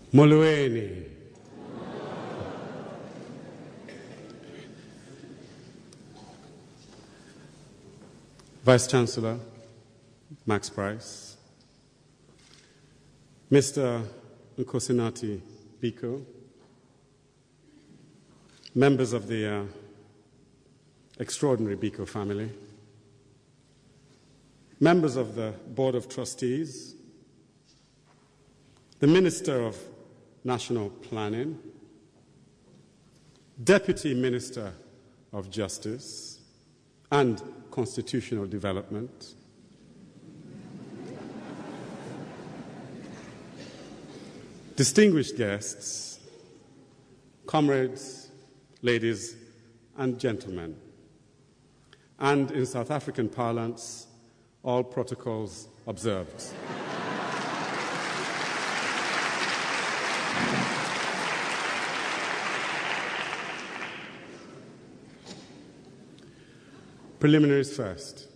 Molweni. Vice-Chancellor Max Price, Mr. Nkosinaty Biko, members of the extraordinary Biko family, members of the Board of Trustees, the Minister of National Planning, Deputy Minister of Justice and Constitutional Development, distinguished guests, comrades, ladies and gentlemen, and in South African parlance, all protocols observed. Preliminaries first.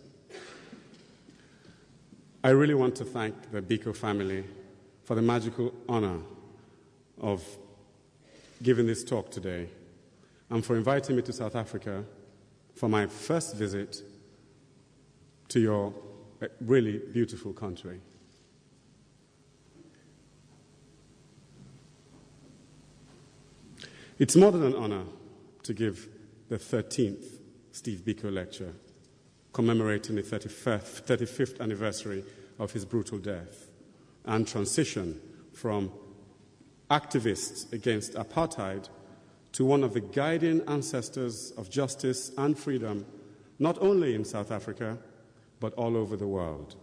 I really want to thank the Biko family for the magical honor of giving this talk today and for inviting me to South Africa for my first visit to your really beautiful country. It's more than an honor to give the 13th Steve Biko Lecture, commemorating the 35th anniversary of his brutal death and transition from activists against apartheid to one of the guiding ancestors of justice and freedom, not only in South Africa, but all over the world.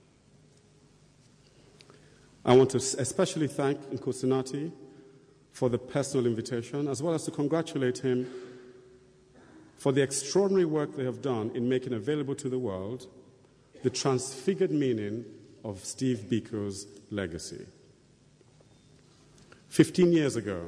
I want to especially thank Nkosinaty for the personal invitation, as well as to congratulate him for the extraordinary work they have done in making available to the world the transfigured meaning of Steve Biko's legacy. 15 years ago,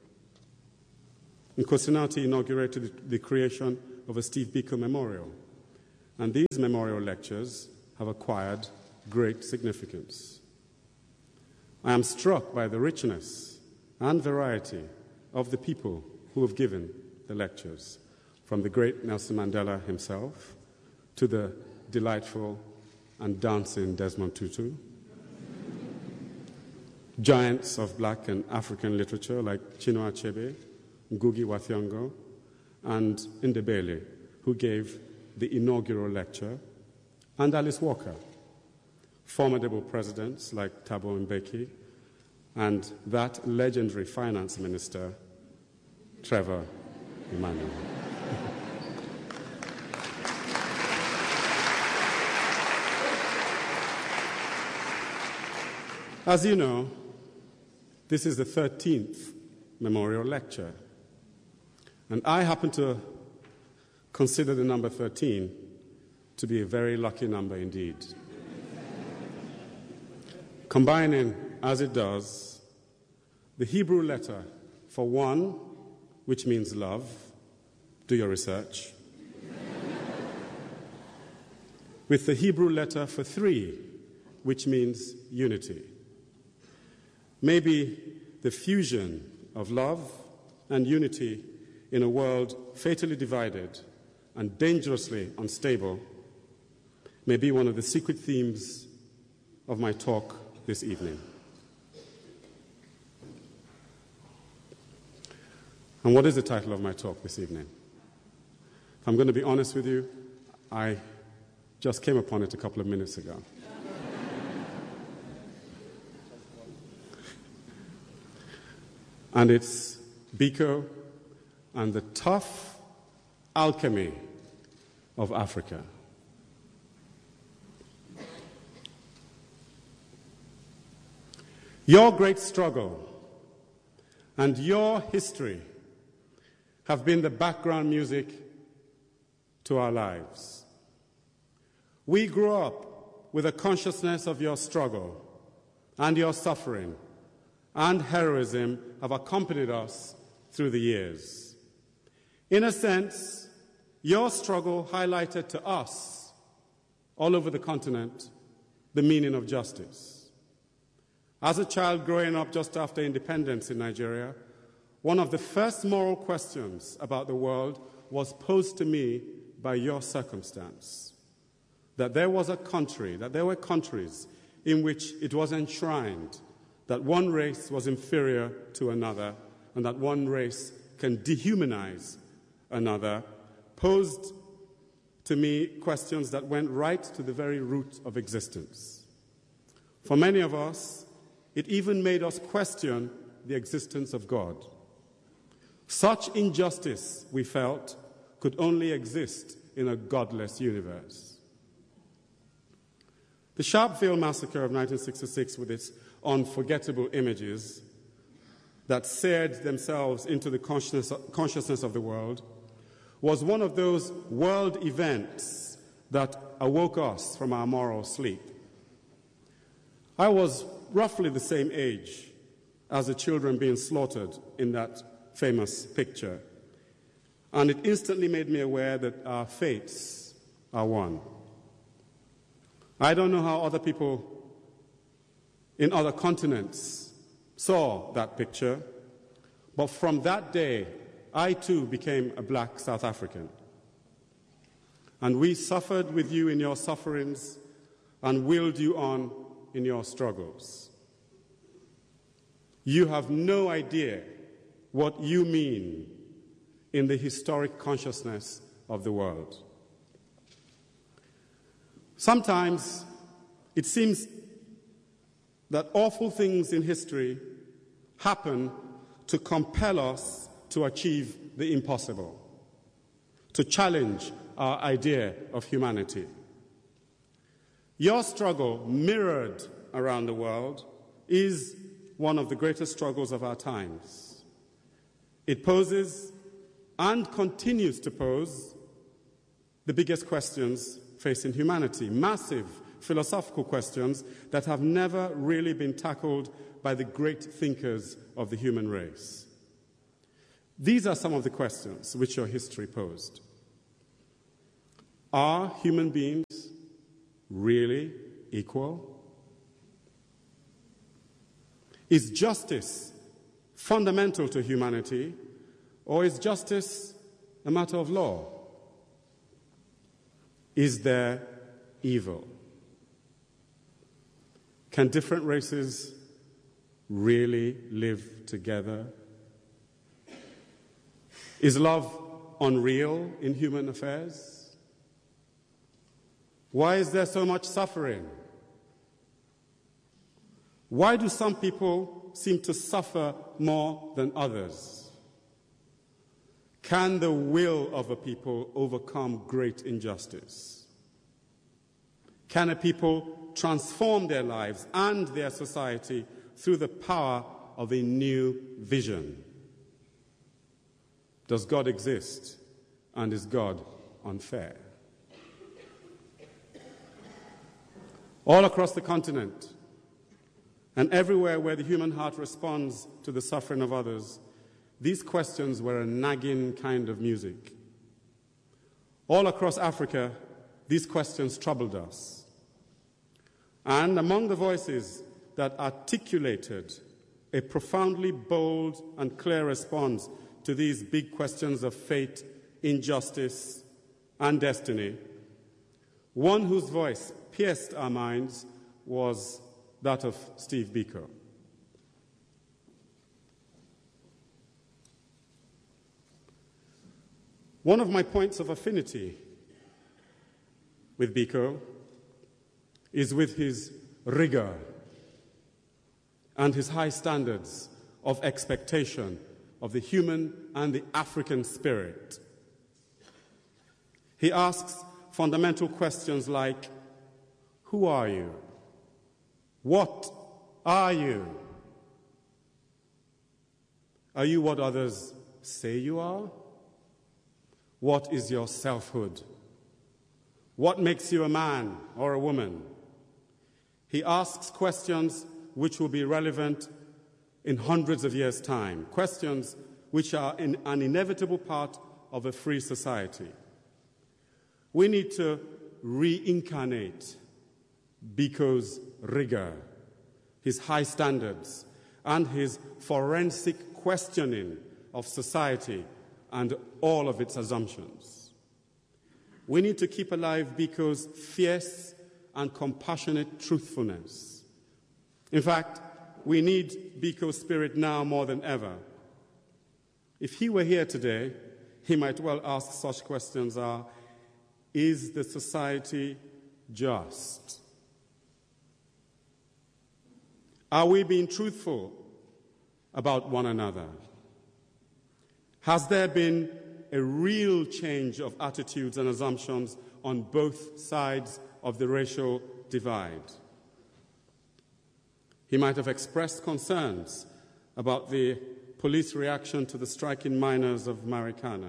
Nkosinaty inaugurated the creation of a Steve Biko Memorial, and these memorial lectures have acquired great significance. I am struck by the richness and variety of the people who have given the lectures, from the great Nelson Mandela himself to the delightful and dancing Desmond Tutu, giants of Black and African literature like Chinua Achebe, Ngugi wa Thiong'o, and Ndebele, who gave the inaugural lecture, and Alice Walker, formidable presidents like Thabo Mbeki, and that legendary finance minister, Trevor Emmanuel. As you know, this is the 13th memorial lecture, and I happen to consider the number 13 to be a very lucky number indeed. Combining, as it does, the Hebrew letter for one, which means love, do your research, with the Hebrew letter for three, which means unity. Maybe the fusion of love and unity in a world fatally divided and dangerously unstable may be one of the secret themes of my talk this evening. And what is the title of my talk this evening? If I'm going to be honest with you, I just came upon it a couple of minutes ago. And it's Biko and the tough alchemy of Africa. Your great struggle and your history have been the background music to our lives. We grew up with a consciousness of your struggle and your suffering and heroism have accompanied us through the years. In a sense, your struggle highlighted to us, all over the continent, the meaning of justice. As a child growing up just after independence in Nigeria, one of the first moral questions about the world was posed to me by your circumstance. That there was a country, that there were countries in which it was enshrined that one race was inferior to another and that one race can dehumanize another, posed to me questions that went right to the very root of existence. For many of us, it even made us question the existence of God. Such injustice, we felt, could only exist in a godless universe. The Sharpeville Massacre of 1966, with its unforgettable images that seared themselves into the consciousness of the world, was one of those world events that awoke us from our moral sleep. I was roughly the same age as the children being slaughtered in that famous picture, and it instantly made me aware that our fates are one. I don't know how other people in other continents saw that picture, but from that day, I too became a black South African. And we suffered with you in your sufferings and willed you on in your struggles. You have no idea what you mean in the historic consciousness of the world. Sometimes it seems that awful things in history happen to compel us to achieve the impossible, to challenge our idea of humanity. Your struggle, mirrored around the world, is one of the greatest struggles of our times. It poses and continues to pose the biggest questions facing humanity, massive philosophical questions that have never really been tackled by the great thinkers of the human race. These are some of the questions which your history posed. Are human beings really equal? Is justice fundamental to humanity, or is justice a matter of law? Is there evil? Can different races really live together? Is love unreal in human affairs? Why is there so much suffering? Why do some people seem to suffer more than others? Can the will of a people overcome great injustice? Can a people transform their lives and their society through the power of a new vision? Does God exist, and is God unfair? All across the continent, and everywhere where the human heart responds to the suffering of others, these questions were a nagging kind of music. All across Africa, these questions troubled us. And among the voices that articulated a profoundly bold and clear response to these big questions of fate, injustice, and destiny, one whose voice pierced our minds was that of Steve Biko. One of my points of affinity with Biko is with his rigor and his high standards of expectation of the human and the African spirit. He asks fundamental questions like, who are you? What are you? Are you what others say you are? What is your selfhood? What makes you a man or a woman? He asks questions which will be relevant in hundreds of years' time, questions which are an inevitable part of a free society. We need to reincarnate Biko's rigor, his high standards, and his forensic questioning of society and all of its assumptions. We need to keep alive Biko's fierce and compassionate truthfulness. In fact, we need Biko's spirit now more than ever. If he were here today, he might well ask such questions as, is the society just? Are we being truthful about one another? Has there been a real change of attitudes and assumptions on both sides of the racial divide? He might have expressed concerns about the police reaction to the striking miners of Marikana.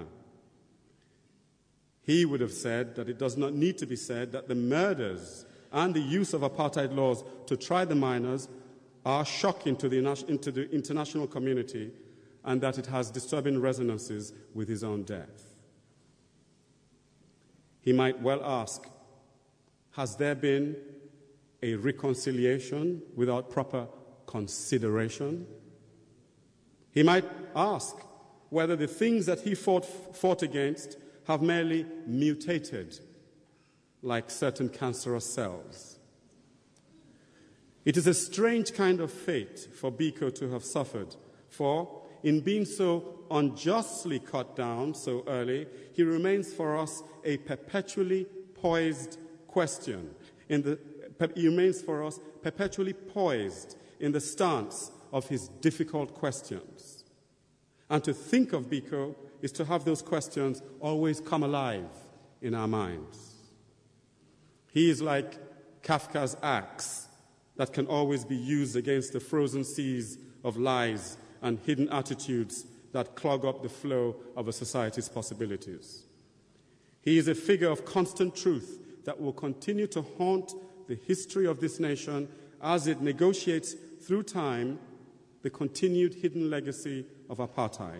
He would have said that it does not need to be said that the murders and the use of apartheid laws to try the miners are shocking to the international community, and that it has disturbing resonances with his own death. He might well ask, has there been a reconciliation without proper consideration? He might ask whether the things that he fought against have merely mutated like certain cancerous cells. It is a strange kind of fate for Biko to have suffered, for in being so unjustly cut down so early, he remains for us a perpetually poised question. He remains for us perpetually poised in the stance of his difficult questions. And to think of Biko is to have those questions always come alive in our minds. He is like Kafka's axe that can always be used against the frozen seas of lies and hidden attitudes that clog up the flow of a society's possibilities. He is a figure of constant truth that will continue to haunt the history of this nation as it negotiates through time the continued hidden legacy of apartheid.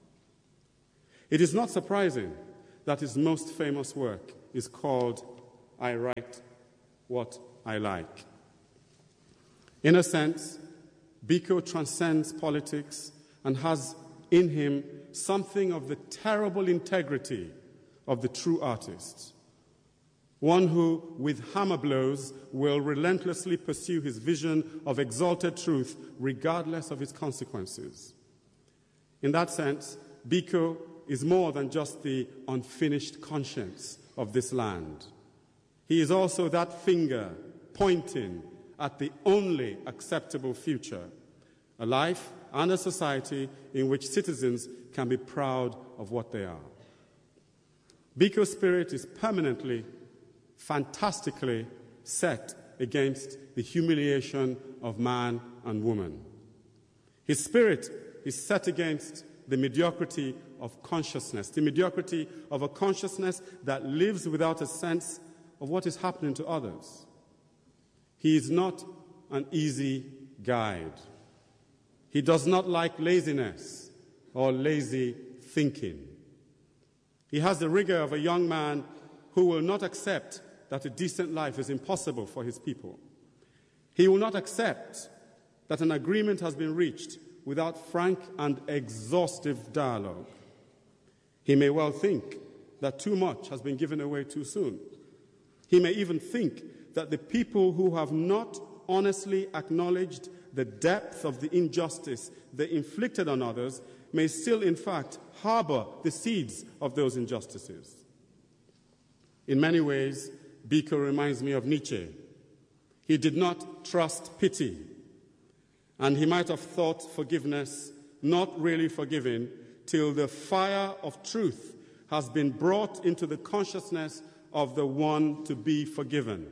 It is not surprising that his most famous work is called I Write What I Like. In a sense, Biko transcends politics and has in him something of the terrible integrity of the true artist, one who, with hammer blows, will relentlessly pursue his vision of exalted truth regardless of its consequences. In that sense, Biko is more than just the unfinished conscience of this land. He is also that finger pointing at the only acceptable future, a life and a society in which citizens can be proud of what they are. Biko's spirit is permanently, fantastically set against the humiliation of man and woman. His spirit is set against the mediocrity of consciousness, the mediocrity of a consciousness that lives without a sense of what is happening to others. He is not an easy guide. He does not like laziness or lazy thinking. He has the rigor of a young man who will not accept that a decent life is impossible for his people. He will not accept that an agreement has been reached without frank and exhaustive dialogue. He may well think that too much has been given away too soon. He may even think that the people who have not honestly acknowledged the depth of the injustice they inflicted on others may still, in fact, harbor the seeds of those injustices. In many ways, Biko reminds me of Nietzsche. He did not trust pity, and he might have thought forgiveness not really forgiving till the fire of truth has been brought into the consciousness of the one to be forgiven.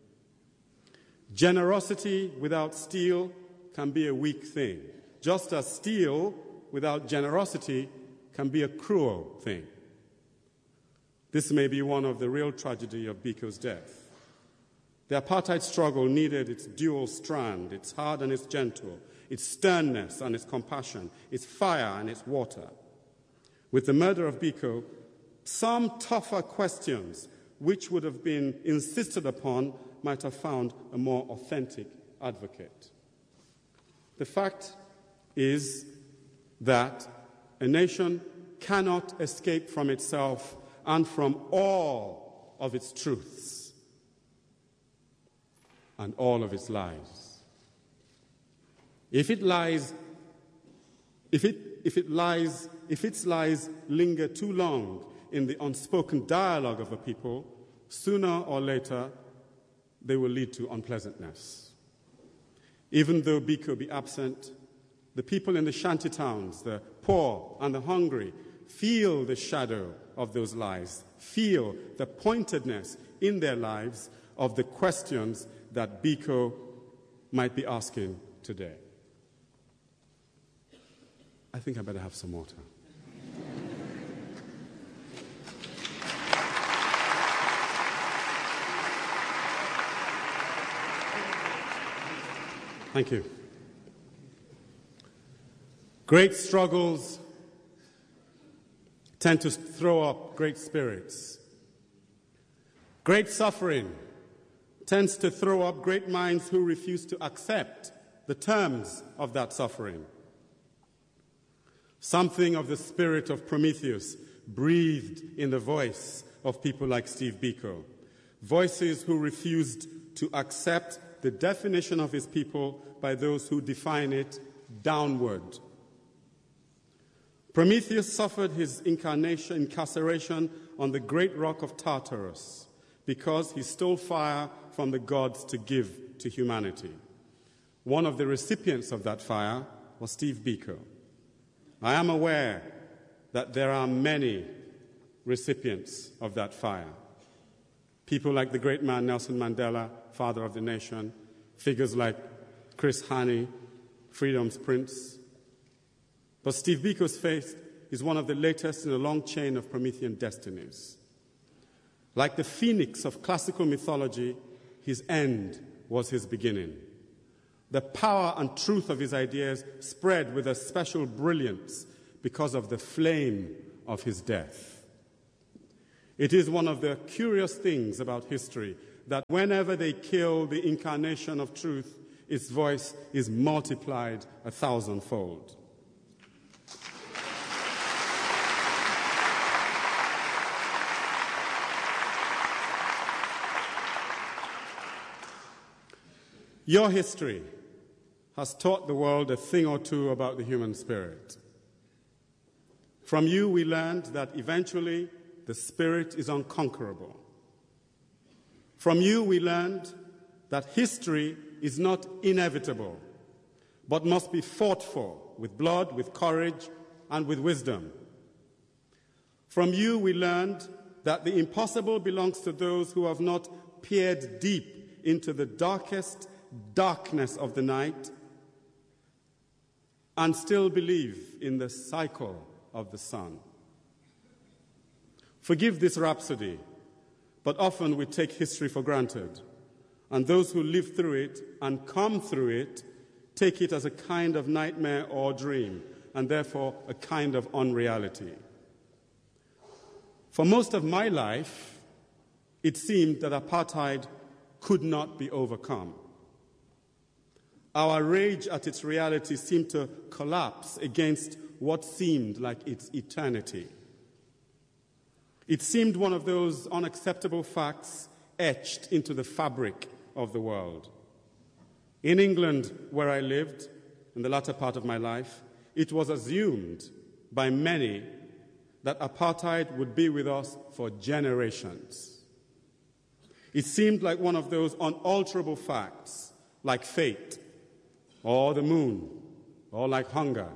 Generosity without steel can be a weak thing, just as steel without generosity can be a cruel thing. This may be one of the real tragedy of Biko's death. The apartheid struggle needed its dual strand, its hard and its gentle, its sternness and its compassion, its fire and its water. With the murder of Biko, some tougher questions which would have been insisted upon might have found a more authentic advocate. The fact is that a nation cannot escape from itself and from all of its truths and all of its lies. If its lies linger too long in the unspoken dialogue of a people, sooner or later they will lead to unpleasantness. Even though Biko be absent, the people in the shanty towns, the poor and the hungry, feel the shadow of those lies, feel the pointedness in their lives of the questions that Biko might be asking today. I think I better have some water. Thank you. Great struggles tend to throw up great spirits. Great suffering tends to throw up great minds who refuse to accept the terms of that suffering. Something of the spirit of Prometheus breathed in the voice of people like Steve Biko, voices who refused to accept the definition of his people by those who define it downward. Prometheus suffered his incarceration on the great rock of Tartarus because he stole fire from the gods to give to humanity. One of the recipients of that fire was Steve Biko. I am aware that there are many recipients of that fire. People like the great man Nelson Mandela, father of the nation, figures like Chris Hani, Freedom's Prince. But Steve Biko's fate is one of the latest in a long chain of Promethean destinies. Like the phoenix of classical mythology, his end was his beginning. The power and truth of his ideas spread with a special brilliance because of the flame of his death. It is one of the curious things about history that whenever they kill the incarnation of truth, its voice is multiplied 1,000-fold. Your history has taught the world a thing or two about the human spirit. From you, we learned that eventually the spirit is unconquerable. From you, we learned that history is not inevitable, but must be fought for with blood, with courage, and with wisdom. From you, we learned that the impossible belongs to those who have not peered deep into the darkest darkness of the night and still believe in the cycle of the sun. Forgive this rhapsody, but often we take history for granted, and those who live through it and come through it take it as a kind of nightmare or dream, and therefore a kind of unreality. For most of my life, it seemed that apartheid could not be overcome. Our rage at its reality seemed to collapse against what seemed like its eternity. It seemed one of those unacceptable facts etched into the fabric of the world. In England, where I lived in the latter part of my life, it was assumed by many that apartheid would be with us for generations. It seemed like one of those unalterable facts, like fate, or the moon, or like hunger.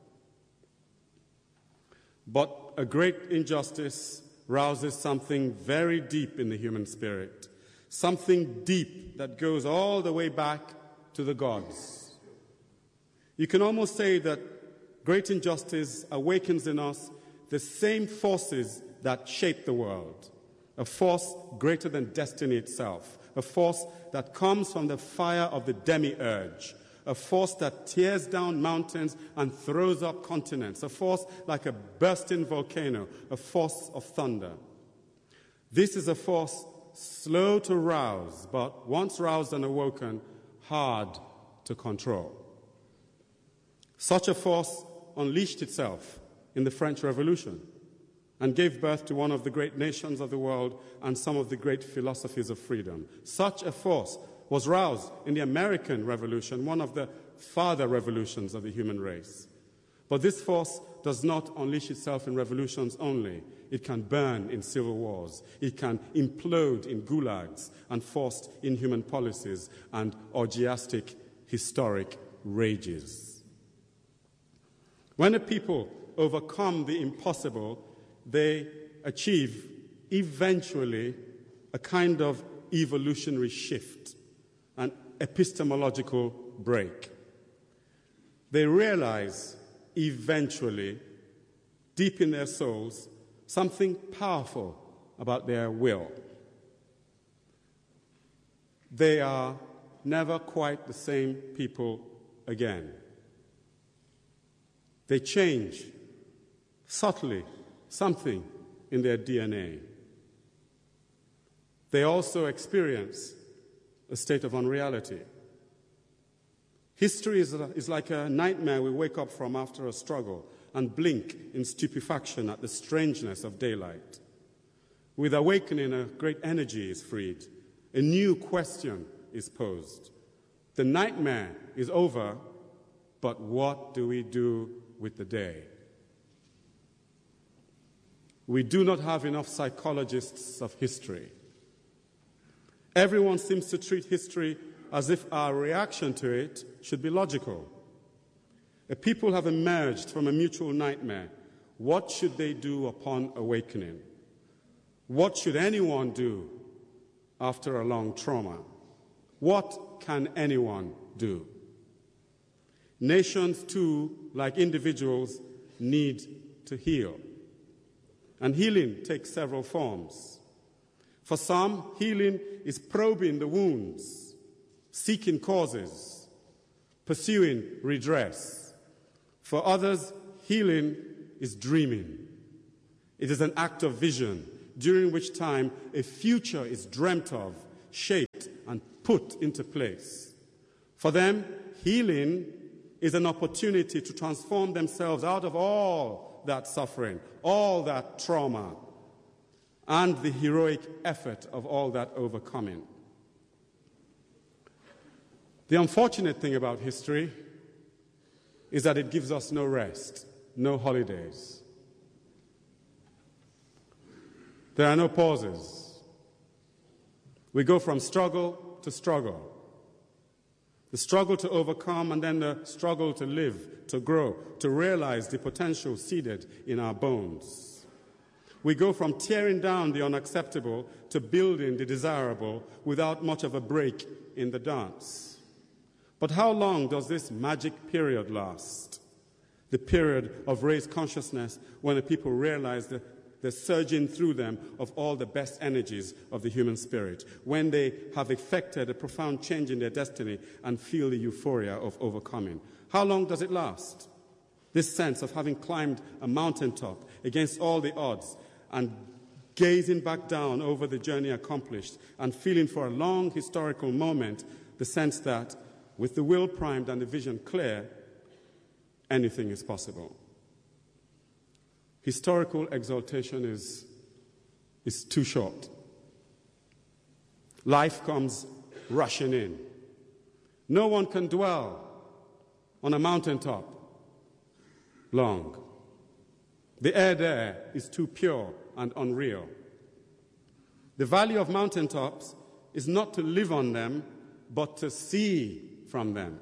But a great injustice rouses something very deep in the human spirit, something deep that goes all the way back to the gods. You can almost say that great injustice awakens in us the same forces that shape the world, a force greater than destiny itself, a force that comes from the fire of the demiurge, a force that tears down mountains and throws up continents, a force like a bursting volcano, a force of thunder. This is a force slow to rouse, but once roused and awoken, hard to control. Such a force unleashed itself in the French Revolution and gave birth to one of the great nations of the world and some of the great philosophies of freedom. Such a force was roused in the American Revolution, one of the father revolutions of the human race. But this force does not unleash itself in revolutions only. It can burn in civil wars. It can implode in gulags and forced inhuman policies and orgiastic historic rages. When a people overcome the impossible, they achieve eventually a kind of evolutionary shift, an epistemological break. They realize eventually, deep in their souls, something powerful about their will. They are never quite the same people again. They change subtly something in their DNA. They also experience a state of unreality. History is like a nightmare we wake up from after a struggle and blink in stupefaction at the strangeness of daylight. With awakening, a great energy is freed. A new question is posed. The nightmare is over, but what do we do with the day? We do not have enough psychologists of history. Everyone seems to treat history as if our reaction to it should be logical. A people have emerged from a mutual nightmare. What should they do upon awakening? What should anyone do after a long trauma? What can anyone do? Nations, too, like individuals, need to heal. And healing takes several forms. For some, healing is probing the wounds, seeking causes, pursuing redress. For others, healing is dreaming. It is an act of vision, during which time a future is dreamt of, shaped, and put into place. For them, healing is an opportunity to transform themselves out of all that suffering, all that trauma, and the heroic effort of all that overcoming. The unfortunate thing about history is that it gives us no rest, no holidays. There are no pauses. We go from struggle to struggle. The struggle to overcome and then the struggle to live, to grow, to realize the potential seeded in our bones. We go from tearing down the unacceptable to building the desirable without much of a break in the dance. But how long does this magic period last? The period of raised consciousness when the people realize the surging through them of all the best energies of the human spirit, when they have effected a profound change in their destiny and feel the euphoria of overcoming. How long does it last? This sense of having climbed a mountaintop against all the odds and gazing back down over the journey accomplished and feeling for a long historical moment the sense that with the will primed and the vision clear, anything is possible. Historical exaltation is too short. Life comes rushing in. No one can dwell on a mountaintop long. The air there is too pure and unreal. The value of mountaintops is not to live on them, but to see from them.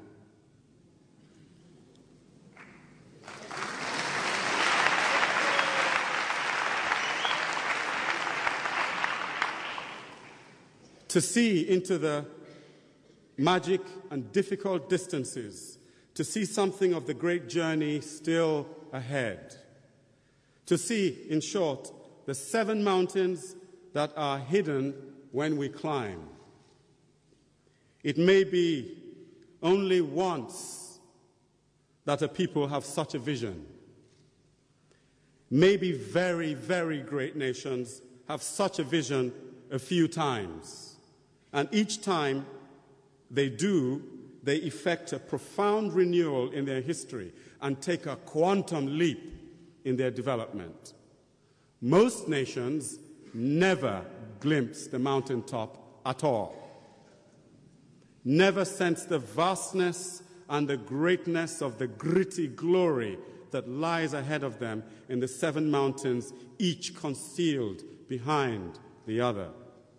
To see into the magic and difficult distances, to see something of the great journey still ahead. To see, in short, the 7 mountains that are hidden when we climb. It may be only once that a people have such a vision. Maybe very, very great nations have such a vision a few times. And each time they do, they effect a profound renewal in their history and take a quantum leap in their development. Most nations never glimpse the mountaintop at all, never sense the vastness and the greatness of the gritty glory that lies ahead of them in the 7 mountains, each concealed behind the other.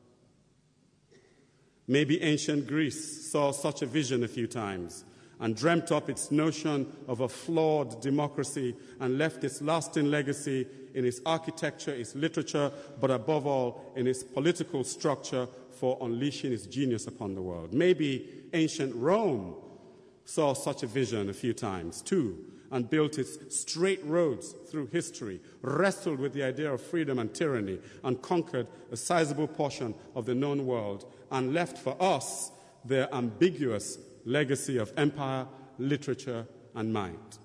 Maybe ancient Greece saw such a vision a few times and dreamt up its notion of a flawed democracy and left its lasting legacy in its architecture, its literature, but above all in its political structure for unleashing its genius upon the world. Maybe ancient Rome saw such a vision a few times too and built its straight roads through history, wrestled with the idea of freedom and tyranny, and conquered a sizable portion of the known world, and left for us their ambiguous legacy of empire, literature, and might.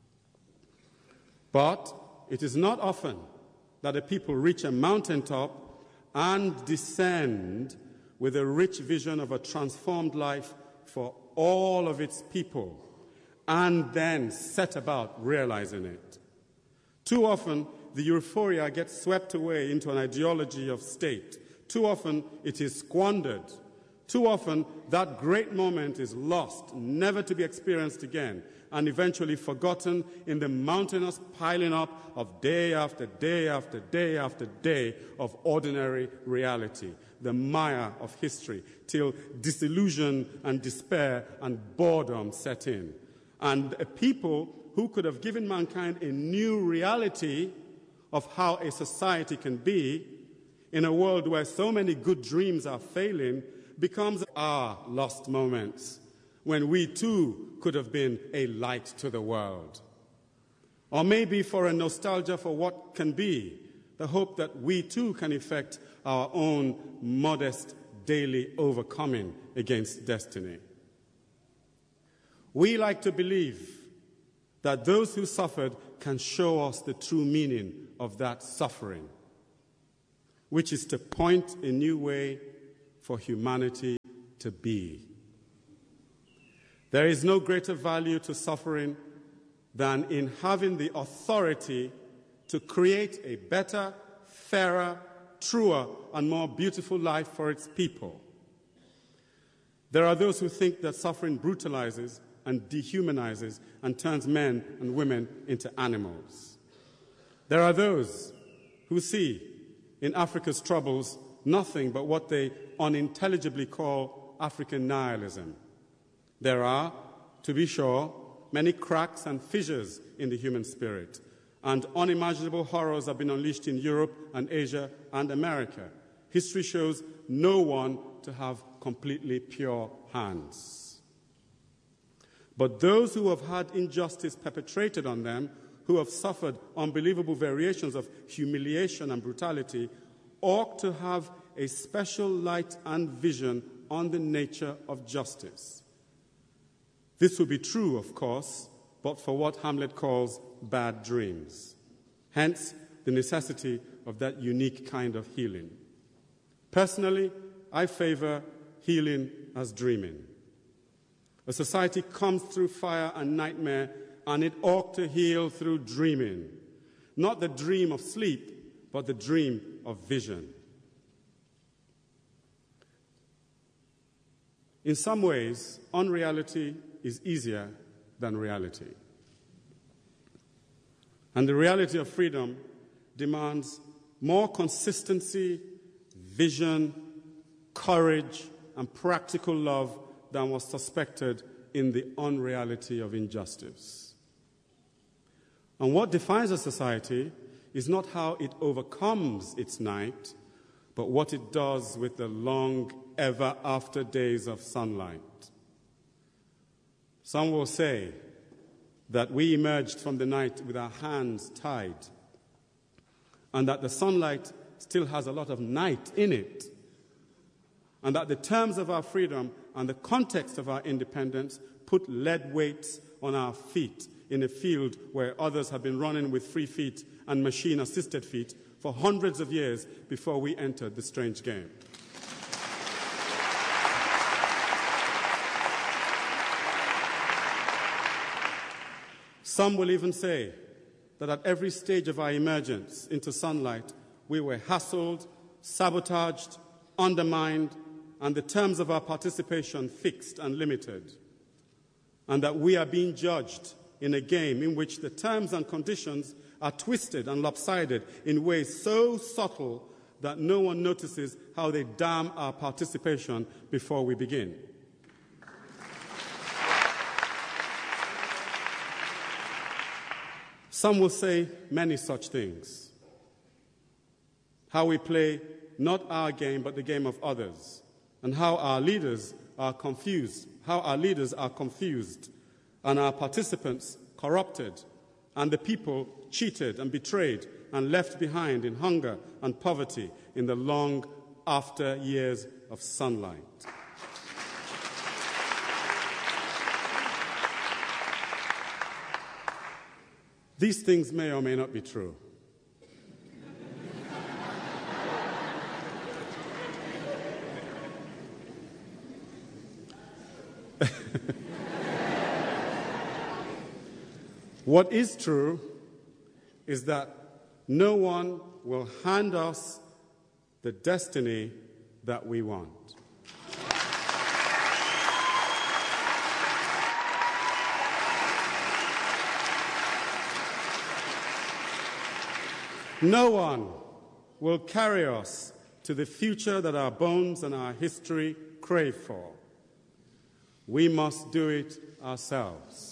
But it is not often that a people reach a mountaintop and descend with a rich vision of a transformed life for all of its people, and then set about realizing it. Too often, the euphoria gets swept away into an ideology of state. Too often, it is squandered. Too often, that great moment is lost, never to be experienced again, and eventually forgotten in the mountainous piling up of day after day after day after day of ordinary reality, the mire of history, till disillusion and despair and boredom set in. And a people who could have given mankind a new reality of how a society can be in a world where so many good dreams are failing becomes our lost moments when we too could have been a light to the world. Or maybe for a nostalgia for what can be, the hope that we too can effect our own modest daily overcoming against destiny. We like to believe that those who suffered can show us the true meaning of that suffering, which is to point a new way for humanity to be. There is no greater value to suffering than in having the authority to create a better, fairer, truer, and more beautiful life for its people. There are those who think that suffering brutalizes and dehumanizes and turns men and women into animals. There are those who see in Africa's troubles nothing but what they unintelligibly call African nihilism. There are, to be sure, many cracks and fissures in the human spirit, and unimaginable horrors have been unleashed in Europe and Asia and America. History shows no one to have completely pure hands. But those who have had injustice perpetrated on them, who have suffered unbelievable variations of humiliation and brutality, ought to have a special light and vision on the nature of justice. This will be true, of course, but for what Hamlet calls bad dreams. Hence, the necessity of that unique kind of healing. Personally, I favor healing as dreaming. A society comes through fire and nightmare, and it ought to heal through dreaming. Not the dream of sleep, but the dream of vision. In some ways, unreality is easier than reality. And the reality of freedom demands more consistency, vision, courage, and practical love than was suspected in the unreality of injustice. And what defines a society is not how it overcomes its night, but what it does with the long ever after days of sunlight. Some will say that we emerged from the night with our hands tied, and that the sunlight still has a lot of night in it, and that the terms of our freedom and the context of our independence put lead weights on our feet in a field where others have been running with free feet and machine-assisted feet for hundreds of years before we entered the strange game. Some will even say that at every stage of our emergence into sunlight, we were hassled, sabotaged, undermined, and the terms of our participation fixed and limited, and that we are being judged in a game in which the terms and conditions are twisted and lopsided in ways so subtle that no one notices how they damn our participation before we begin. Some will say many such things. How we play not our game but the game of others, and how our leaders are confused, and our participants corrupted, and the people cheated and betrayed and left behind in hunger and poverty in the long after years of sunlight. These things may or may not be true. What is true is that no one will hand us the destiny that we want. No one will carry us to the future that our bones and our history crave for. We must do it ourselves.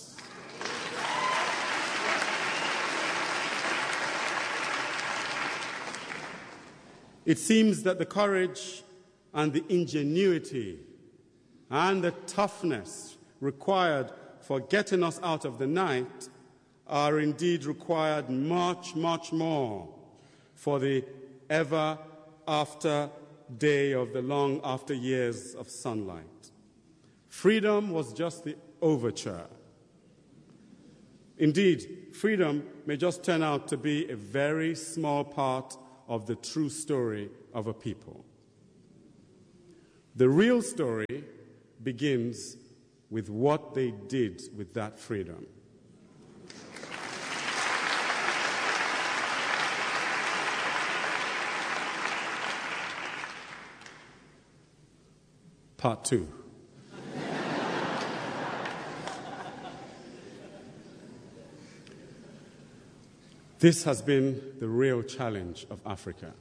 It seems that the courage and the ingenuity and the toughness required for getting us out of the night are indeed required much, much more for the ever after day of the long after years of sunlight. Freedom was just the overture. Indeed, freedom may just turn out to be a very small part of the true story of a people. The real story begins with what they did with that freedom. Part 2. This has been the real challenge of Africa.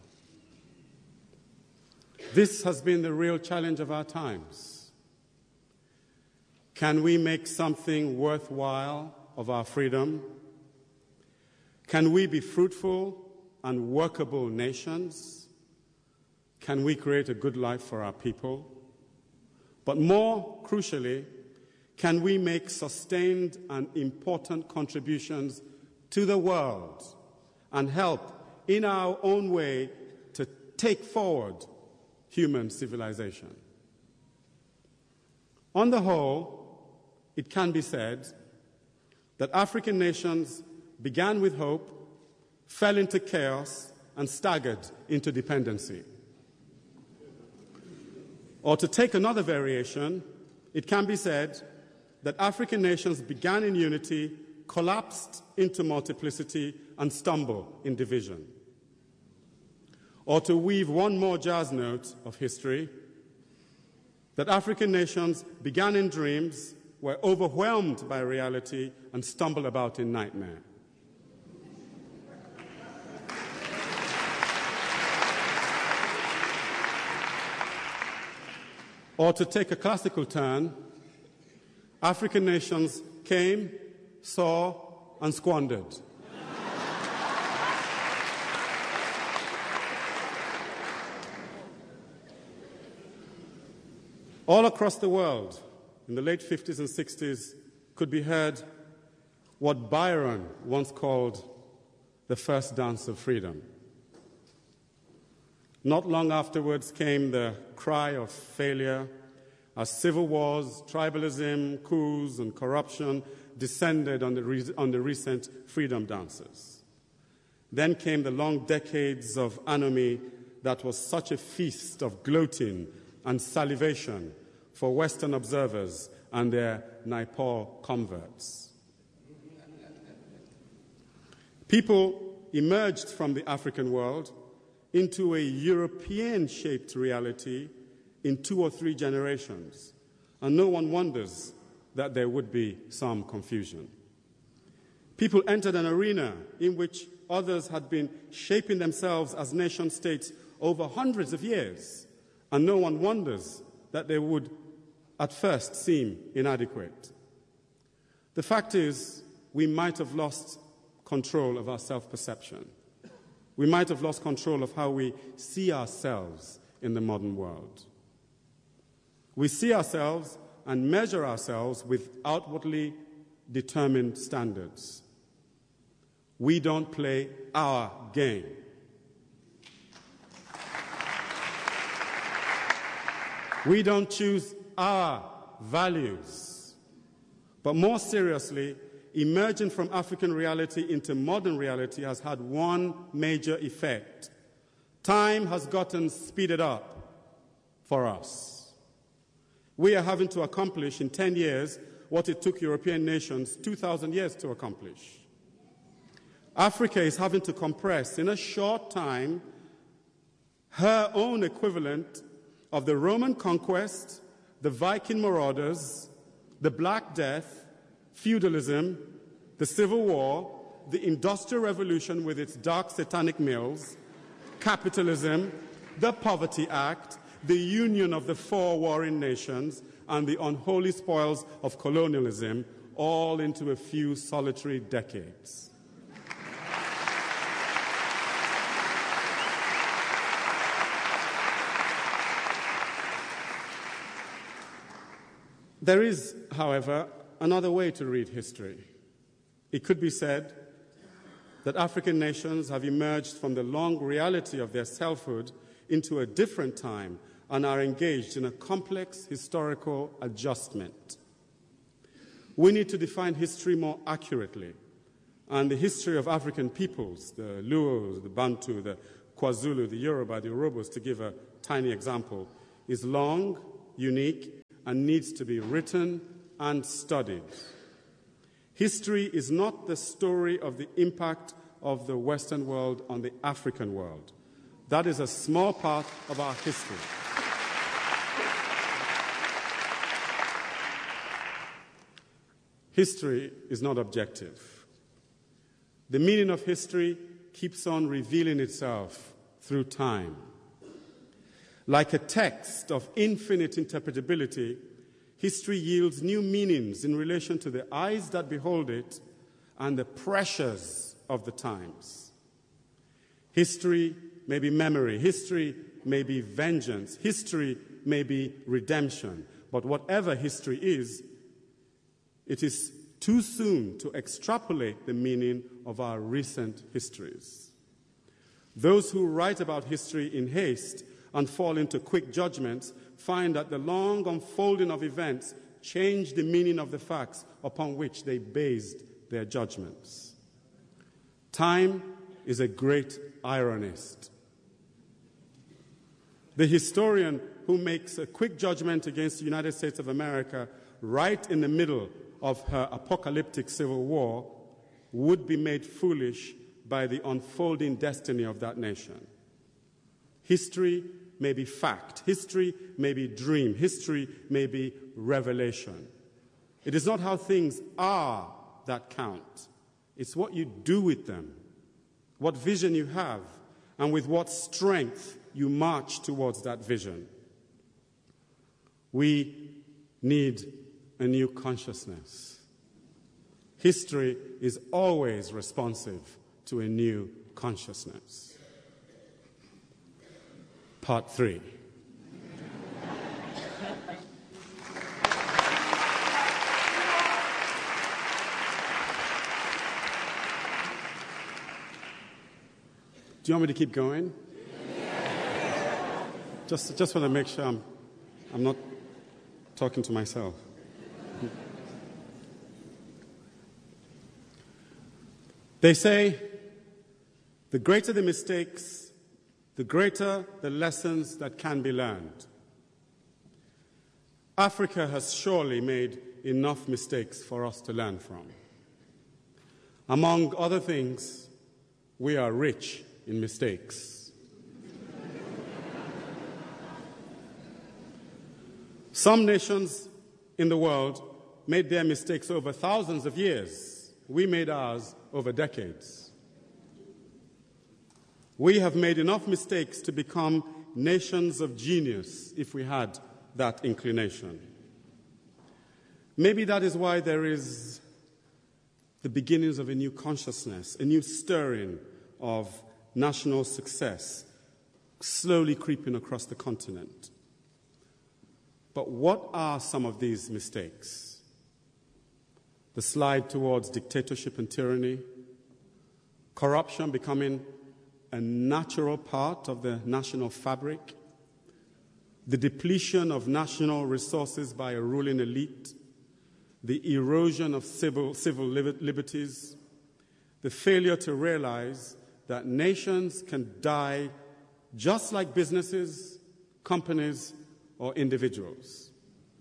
This has been the real challenge of our times. Can we make something worthwhile of our freedom? Can we be fruitful and workable nations? Can we create a good life for our people? But more crucially, can we make sustained and important contributions to the world and help in our own way to take forward human civilization? On the whole, it can be said that African nations began with hope, fell into chaos, and staggered into dependency. Or to take another variation, it can be said that African nations began in unity, collapsed into multiplicity, and stumble in division. Or to weave one more jazz note of history, that African nations began in dreams, were overwhelmed by reality, and stumble about in nightmare. Or to take a classical turn, African nations came, saw, and squandered. All across the world, in the late 50s and 60s, could be heard what Byron once called the first dance of freedom. Not long afterwards came the cry of failure as civil wars, tribalism, coups, and corruption descended on the recent freedom dances. Then came the long decades of anomie that was such a feast of gloating and salivation for Western observers and their Naipaul converts. People emerged from the African world into a European-shaped reality in 2 or 3 generations, and no one wonders that there would be some confusion. People entered an arena in which others had been shaping themselves as nation-states over hundreds of years, and no one wonders that they would at first seem inadequate. The fact is, we might have lost control of our self-perception. We might have lost control of how we see ourselves in the modern world. We see ourselves and measure ourselves with outwardly determined standards. We don't play our game. We don't choose our values. But more seriously, emerging from African reality into modern reality has had one major effect. Time has gotten speeded up for us. We are having to accomplish in 10 years what it took European nations 2,000 years to accomplish. Africa is having to compress in a short time her own equivalent of the Roman conquest, the Viking marauders, the Black Death, feudalism, the Civil War, the Industrial Revolution with its dark satanic mills, capitalism, the Poverty Act, the union of the 4 warring nations, and the unholy spoils of colonialism, all into a few solitary decades. There is, however, another way to read history. It could be said that African nations have emerged from the long reality of their selfhood into a different time and are engaged in a complex historical adjustment. We need to define history more accurately, and the history of African peoples, the Luos, the Bantu, the KwaZulu, the Yoruba, the Urhobos, to give a tiny example, is long, unique, and needs to be written and studied. History is not the story of the impact of the Western world on the African world. That is a small part of our history. History is not objective. The meaning of history keeps on revealing itself through time. Like a text of infinite interpretability, history yields new meanings in relation to the eyes that behold it and the pressures of the times. History may be memory, history may be vengeance, history may be redemption, but whatever history is, it is too soon to extrapolate the meaning of our recent histories. Those who write about history in haste and fall into quick judgments find that the long unfolding of events change the meaning of the facts upon which they based their judgments. Time is a great ironist. The historian who makes a quick judgment against the United States of America right in the middle of her apocalyptic civil war would be made foolish by the unfolding destiny of that nation. History may be fact, history may be dream, history may be revelation. It is not how things are that count. It's what you do with them, what vision you have, and with what strength you march towards that vision. We need a new consciousness. History is always responsive to a new consciousness. Part 3. Do you want me to keep going? Just want to make sure I'm not talking to myself. They say the greater the mistakes, the greater the lessons that can be learned. Africa has surely made enough mistakes for us to learn from. Among other things, we are rich in mistakes. Some nations in the world made their mistakes over thousands of years. We made ours over decades. We have made enough mistakes to become nations of genius if we had that inclination. Maybe that is why there is the beginnings of a new consciousness, a new stirring of national success slowly creeping across the continent. But what are some of these mistakes? The slide towards dictatorship and tyranny, corruption becoming a natural part of the national fabric, the depletion of national resources by a ruling elite, the erosion of civil liberties, the failure to realize that nations can die just like businesses, companies, or individuals.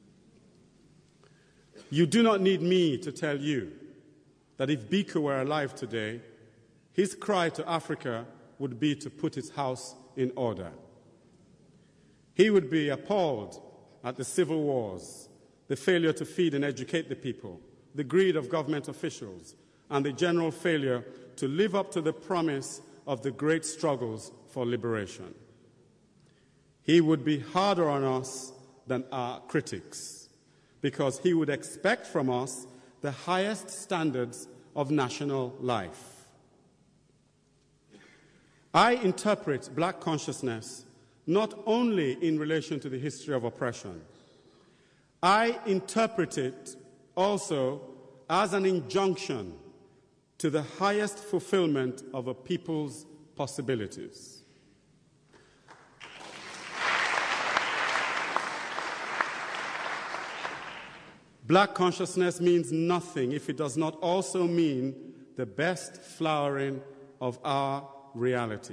You do not need me to tell you that if Biko were alive today, his cry to Africa would be to put its house in order. He would be appalled at the civil wars, the failure to feed and educate the people, the greed of government officials, and the general failure to live up to the promise of the great struggles for liberation. He would be harder on us than our critics, because he would expect from us the highest standards of national life. I interpret black consciousness not only in relation to the history of oppression. I interpret it also as an injunction to the highest fulfillment of a people's possibilities. Black consciousness means nothing if it does not also mean the best flowering of our reality.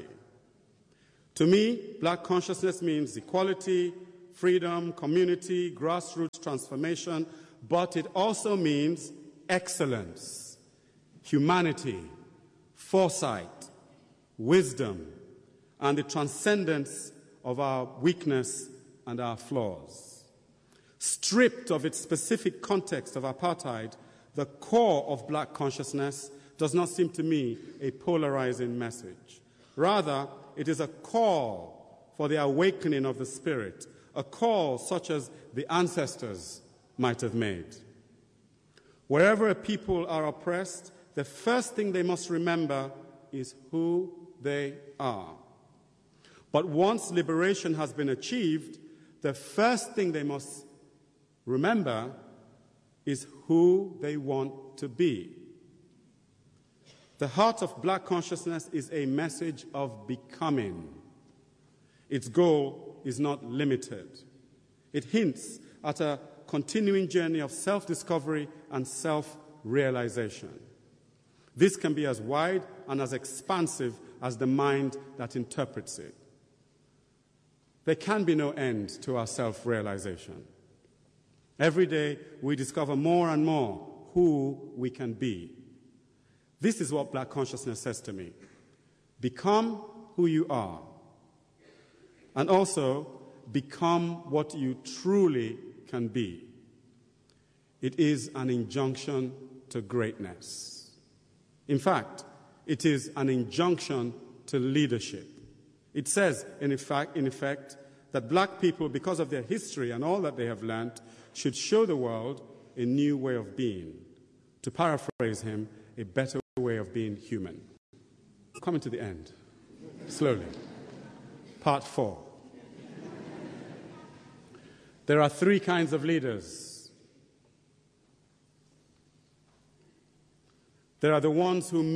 To me, black consciousness means equality, freedom, community, grassroots transformation, but it also means excellence, humanity, foresight, wisdom, and the transcendence of our weakness and our flaws. Stripped of its specific context of apartheid, the core of black consciousness does not seem to me a polarizing message. Rather, it is a call for the awakening of the spirit, a call such as the ancestors might have made. Wherever a people are oppressed, the first thing they must remember is who they are. But once liberation has been achieved, the first thing they must remember is who they want to be. The heart of black consciousness is a message of becoming. Its goal is not limited. It hints at a continuing journey of self-discovery and self-realization. This can be as wide and as expansive as the mind that interprets it. There can be no end to our self-realization. Every day we discover more and more who we can be. This is what black consciousness says to me. Become who you are. And also, become what you truly can be. It is an injunction to greatness. In fact, it is an injunction to leadership. It says, in effect, that black people, because of their history and all that they have learned, should show the world a new way of being. To paraphrase him, a better way of being human. Coming to the end, slowly. Part 4. There are 3 kinds of leaders. There are the ones who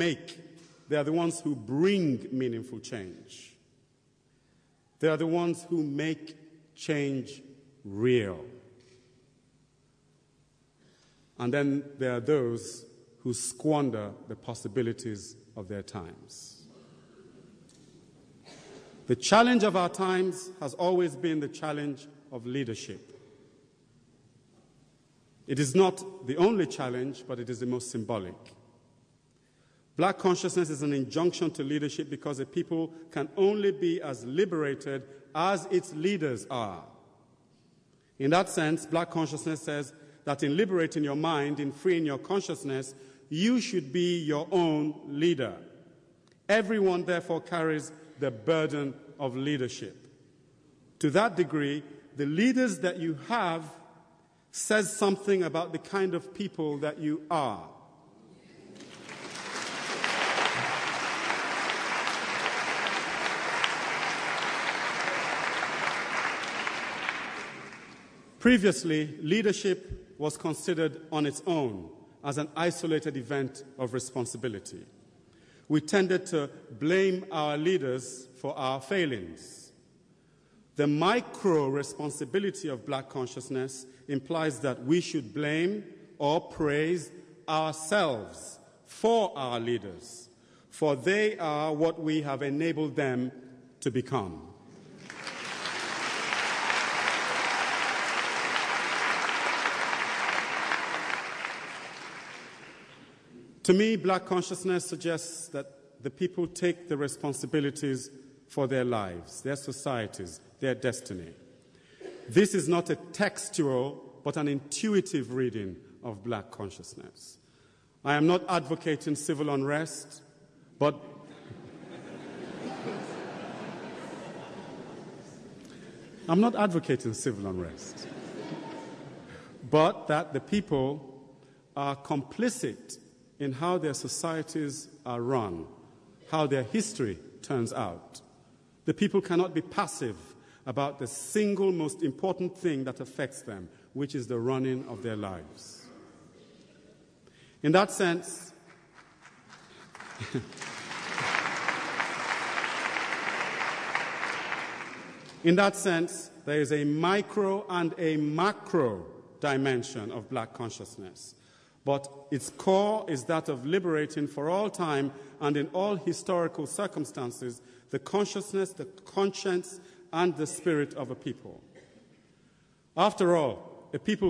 bring meaningful change. There are the ones who make change real. And then there are those who squander the possibilities of their times. The challenge of our times has always been the challenge of leadership. It is not the only challenge, but it is the most symbolic. Black consciousness is an injunction to leadership because a people can only be as liberated as its leaders are. In that sense, Black consciousness says that in liberating your mind, in freeing your consciousness, you should be your own leader. Everyone, therefore, carries the burden of leadership. To that degree, the leaders that you have says something about the kind of people that you are. Previously, leadership was considered on its own as an isolated event of responsibility. We tended to blame our leaders for our failings. The micro-responsibility of Black consciousness implies that we should blame or praise ourselves for our leaders, for they are what we have enabled them to become. To me, Black consciousness suggests that the people take the responsibilities for their lives, their societies, their destiny. This is not a textual, but an intuitive reading of Black consciousness. I am not advocating civil unrest, but I'm not advocating civil unrest, but that the people are complicit in how their societies are run, how their history turns out. The people cannot be passive about the single most important thing that affects them, which is the running of their lives. In that sense, there is a micro and a macro dimension of Black consciousness. But its core is that of liberating for all time and in all historical circumstances the consciousness, the conscience, and the spirit of a people. After all, a people